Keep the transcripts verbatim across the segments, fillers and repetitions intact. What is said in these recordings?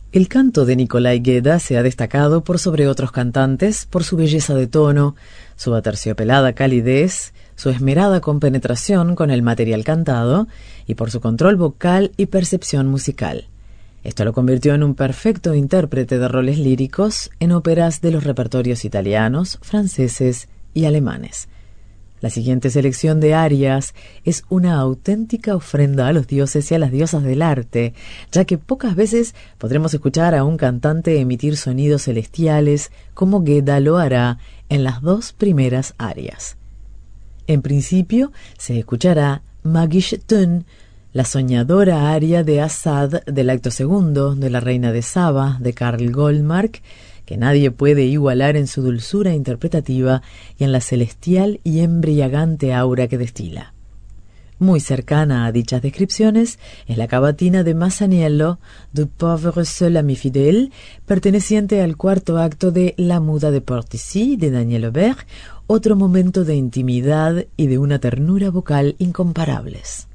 El canto de Nikolai Geda se ha destacado por sobre otros cantantes por su belleza de tono, su aterciopelada calidez, su esmerada compenetración con el material cantado y por su control vocal y percepción musical. Esto lo convirtió en un perfecto intérprete de roles líricos en óperas de los repertorios italianos, franceses y alemanes. La siguiente selección de arias es una auténtica ofrenda a los dioses y a las diosas del arte, ya que pocas veces podremos escuchar a un cantante emitir sonidos celestiales como Geda lo hará en las dos primeras arias. En principio se escuchará Magisch Tön, la soñadora aria de Asad del acto segundo de La Reina de Saba de Karl Goldmark, que nadie puede igualar en su dulzura interpretativa y en la celestial y embriagante aura que destila. Muy cercana a dichas descripciones es la cavatina de Masaniello, Du pauvre seul ami fidèle, perteneciente al cuarto acto de La muda de Portici de Daniel Aubert, otro momento de intimidad y de una ternura vocal incomparables.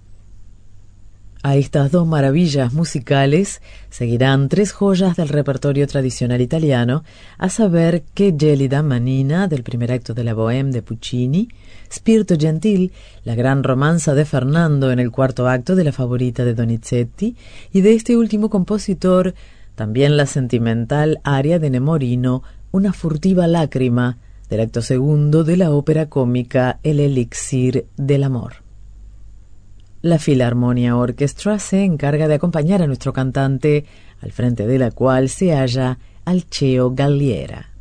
A estas dos maravillas musicales seguirán tres joyas del repertorio tradicional italiano, a saber Che gelida manina, del primer acto de la Bohème de Puccini, Spirito gentil, la gran romanza de Fernando en el cuarto acto de la Favorita de Donizetti, y de este último compositor, también la sentimental aria de Nemorino, Una furtiva lágrima, del acto segundo de la ópera cómica El elixir del amor. La Filarmonia Orchestra se encarga de acompañar a nuestro cantante, al frente de la cual se halla Alceo Galliera.